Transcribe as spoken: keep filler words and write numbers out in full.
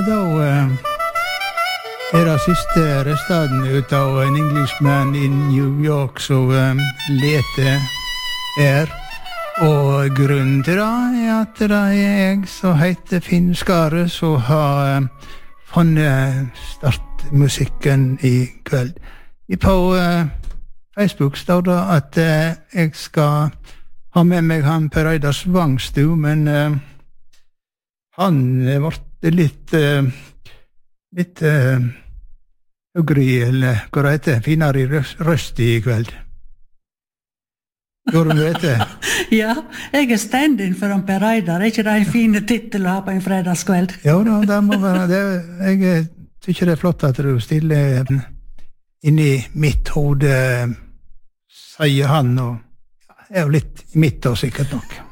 da uh, er det siste restaden ut av en Englishman i New York som um, leter er. Og grunnen til det er at det er jeg som heter Finn Skare som har um, funnet startmusikken i kveld. På uh, Facebook står det at uh, jeg skal ha med meg han Per Reidar Svangstu, men uh, han ble litt uh, litt uh, høyre i, eller hva det heter, finere i røst i kveld. Gjør du vet det? Ja, jeg er stand-in for han Per Reidar. Er ikke det en fine titel å ha på en fredagskveld? Ja, da, det må være det. Jeg tykker det er flott at du stiller inni mitt hode, sier han, og er jo litt i mitt og sikkert nok.